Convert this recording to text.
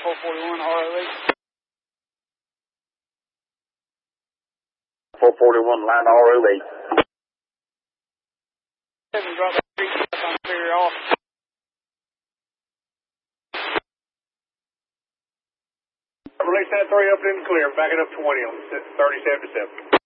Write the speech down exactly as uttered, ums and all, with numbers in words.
four forty-one R O eight. four forty-one, line R O eight. seven, drop that three on clear off. Release that three up and clear. Back it up twenty on thirty-seven to seven.